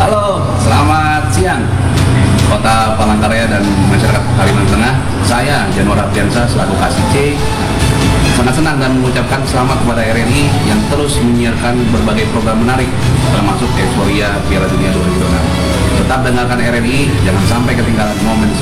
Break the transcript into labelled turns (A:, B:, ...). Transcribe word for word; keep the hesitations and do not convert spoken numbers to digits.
A: Halo, selamat siang Kota Palangkaraya dan masyarakat Kalimantan Tengah. Saya Januar Ardiansa selaku Kasih C sangat senang dan mengucapkan selamat kepada R N I yang terus menyiarkan berbagai program menarik termasuk euforia Piala Dunia dua ribu dua puluh enam. Tetap dengarkan R N I, jangan sampai ketinggalan momen